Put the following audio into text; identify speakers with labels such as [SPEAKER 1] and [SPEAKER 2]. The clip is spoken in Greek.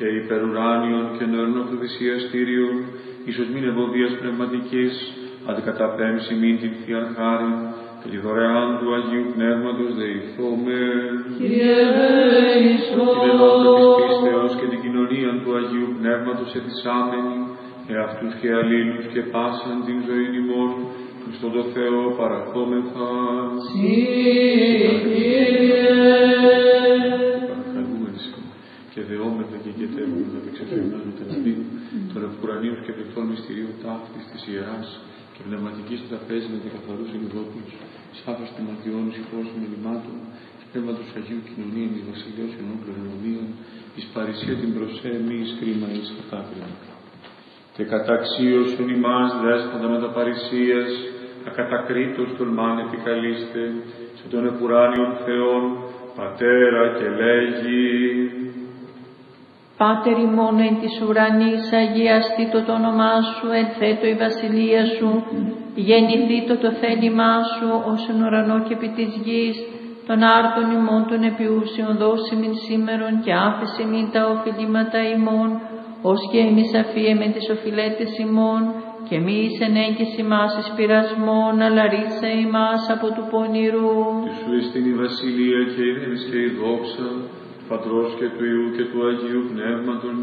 [SPEAKER 1] και υπερουράνιων και νερών του θυσιαστήριων, ίσως μην ευωδίας πνευματικής, αντικαταπέμψει μην την Θείαν χάριν, και τη δωρεάν του Αγίου Πνεύματος δεηθόμεν.
[SPEAKER 2] Κύριε ελέησον.
[SPEAKER 1] Την ενότητα της πίστεως και την κοινωνία του Αγίου Πνεύματος ετισάμενη, εαυτούς και αλλήλους και πάσαν την ζωή ημών, Χριστόν το Θεό παραχόμεθα. Και δεόμεθα και γετεύουμε να δεξεφερνάμε τα λαβή των ευκουρανίων και πληκτών μυστηρίων ταύτης της Ιεράς και πνευματικής τραπέζης με δεκαθαρούς ενδόπους, σάφας των ματιών, συγχώσεων μελημάτων, πνεύματος Αγίου κοινωνία, της βασιλειός ενών κληρονομίων, εις παρησία την προσέμη, εις κρίμα, εις κατάκριμα. Και καταξίωσον ημάς δέσποτα με τα παρησίας, ακατακρίτως τολμάν επικαλείστε, σε τον επουράνιον Θεόν, Πατέρα και λέγει.
[SPEAKER 2] Πάτερ ημών εν της ουρανής, αγιαστήτω το όνομά σου, ενθέτω η βασιλεία σου, γεννηθήτω το θέλημά σου, ως εν ουρανό και επί της γης, των άρτων ημών των επιούσιων δώσει μην σήμερον και άφησε μην τα οφειλήματα ημών, ως και εμείς αφίεμεν τις οφειλέτες ημών, και μη εις ενέγγιση ημάς εις πειρασμόν, αλλά ρίσε ημάς από του πονηρού.
[SPEAKER 1] Τη σου εστίν η βασιλεία και η δόξα, του Πατρός και του Υιού και του Αγίου Πνεύματος,